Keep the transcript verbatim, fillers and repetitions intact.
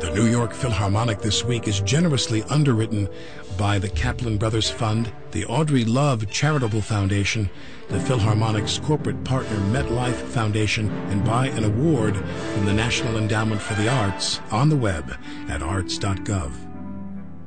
The New York Philharmonic this week is generously underwritten by the Kaplan Brothers Fund, the Audrey Love Charitable Foundation, the Philharmonic's corporate partner MetLife Foundation, and by an award from the National Endowment for the Arts on the web at arts dot gov.